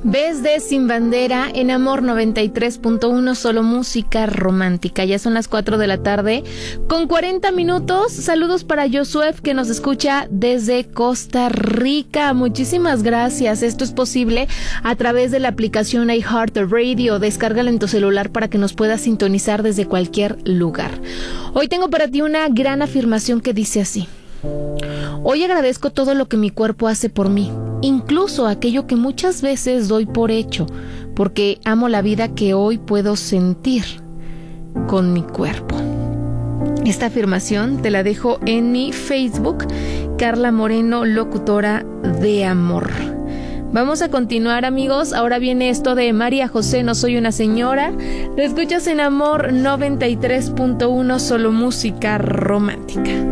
Ves de Sin Bandera en Amor 93.1, solo música romántica. Ya son las 4 de la tarde con 40 minutos. Saludos para Josué, que nos escucha desde Costa Rica. Muchísimas gracias. Esto es posible a través de la aplicación iHeartRadio. Descárgala en tu celular para que nos puedas sintonizar desde cualquier lugar. Hoy tengo para ti una gran afirmación que dice así: hoy agradezco todo lo que mi cuerpo hace por mí, incluso aquello que muchas veces doy por hecho, porque amo la vida que hoy puedo sentir con mi cuerpo. Esta afirmación te la dejo en mi Facebook, Carla Moreno, locutora de amor. Vamos a continuar, amigos. Ahora viene esto de María José, No soy una señora. Lo escuchas en Amor 93.1, solo música romántica.